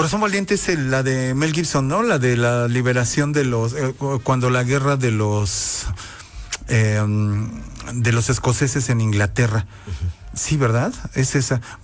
Corazón Valiente es la de Mel Gibson, ¿no? La de la liberación de los... cuando la guerra de los escoceses en Inglaterra. Sí, ¿verdad? Es esa.